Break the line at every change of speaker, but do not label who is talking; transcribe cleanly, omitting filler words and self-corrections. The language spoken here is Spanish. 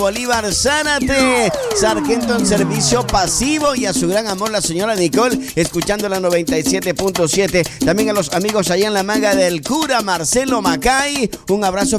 Bolívar Zárate, sargento en servicio pasivo, y a su gran amor, la señora Nicole, escuchando la 97.7. También a los amigos allá en la manga del cura, Marcelo Macay, un abrazo